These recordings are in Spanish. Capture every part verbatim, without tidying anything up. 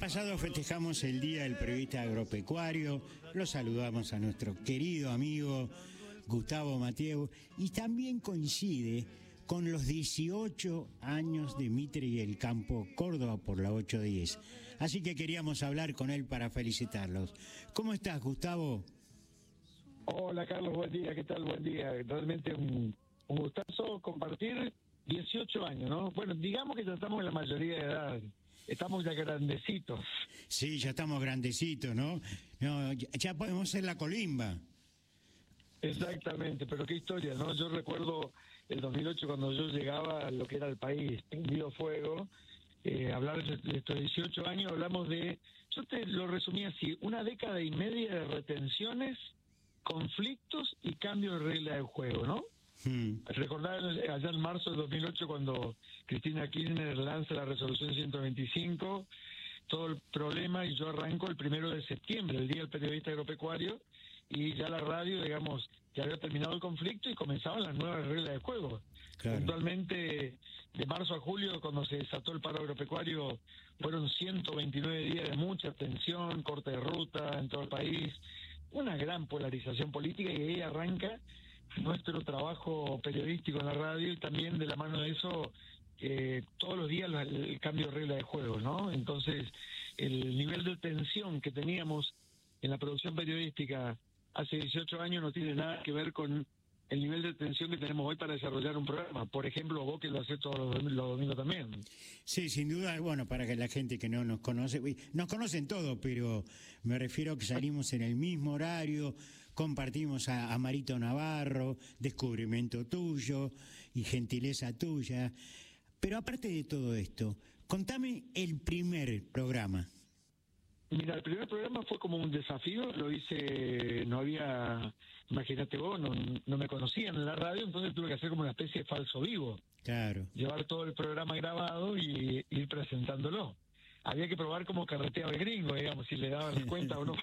pasado festejamos el Día del Periodista Agropecuario, lo saludamos a nuestro querido amigo Gustavo Mateo y también coincide con los dieciocho años de Mitre y el Campo Córdoba por la ocho diez. Así que queríamos hablar con él para felicitarlos. ¿Cómo estás, Gustavo? Hola, Carlos, buen día, ¿qué tal? Buen día. Realmente un, un gustazo compartir dieciocho años, ¿no? Bueno, digamos que ya estamos en la mayoría de edad, estamos ya grandecitos. Sí, ya estamos grandecitos, ¿no? No, ya, ya podemos ser la colimba. Exactamente, pero qué historia, ¿no? Yo recuerdo el dos mil ocho cuando yo llegaba a lo que era el país, prendido fuego, eh, hablar de, de estos dieciocho años, hablamos de, yo te lo resumí así, una década y media de retenciones, conflictos y cambio de regla del juego, ¿no? Hmm. Recordar allá en marzo del dos mil ocho cuando Cristina Kirchner lanza la resolución ciento veinticinco, todo el problema, y yo arranco el primero de septiembre, el Día del Periodista Agropecuario, y ya la radio, digamos, ya había terminado el conflicto y comenzaban las nuevas reglas de juego. Claro. Puntualmente, de marzo a julio, cuando se desató el paro agropecuario, fueron ciento veintinueve días de mucha tensión, corte de ruta en todo el país, una gran polarización política, y ahí arranca nuestro trabajo periodístico en la radio, y también de la mano de eso, eh, todos los días el cambio de regla de juego, ¿no? Entonces, el nivel de tensión que teníamos en la producción periodística hace dieciocho años no tiene nada que ver con el nivel de tensión que tenemos hoy para desarrollar un programa. Por ejemplo, vos que lo haces todos los, los domingos también. Sí, sin duda, bueno, para que la gente que no nos conoce, nos conocen todos, pero me refiero a que salimos en el mismo horario, compartimos a, a Marito Navarro, descubrimiento tuyo y gentileza tuya. Pero aparte de todo esto, contame el primer programa. Mira, el primer programa fue como un desafío, lo hice, no había, imagínate vos, no, no me conocían en la radio, entonces tuve que hacer como una especie de falso vivo. Claro. Llevar todo el programa grabado y ir presentándolo. Había que probar como carreteaba el gringo, digamos, si le daban cuenta o no.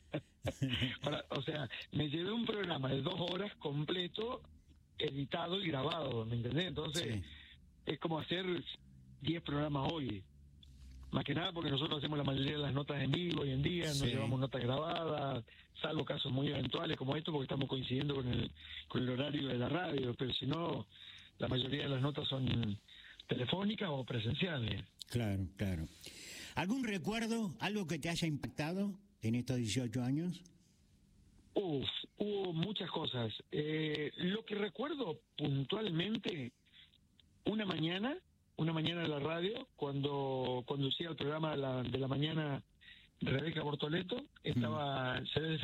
Para, o sea, me llevé un programa de dos horas completo, editado y grabado, ¿me entendés? Entonces, sí, es como hacer diez programas hoy. Más que nada porque nosotros hacemos la mayoría de las notas en vivo hoy en día, no sí. llevamos notas grabadas, salvo casos muy eventuales como esto, porque estamos coincidiendo con el con el horario de la radio, pero si no, la mayoría de las notas son telefónicas o presenciales. Claro, claro. ¿Algún recuerdo, algo que te haya impactado en estos dieciocho años? Uf, hubo muchas cosas. Eh, lo que recuerdo puntualmente, una mañana... Una mañana en la radio, cuando conducía el programa de la, de la mañana Rebeca Bortoleto, estaba... Mm. Se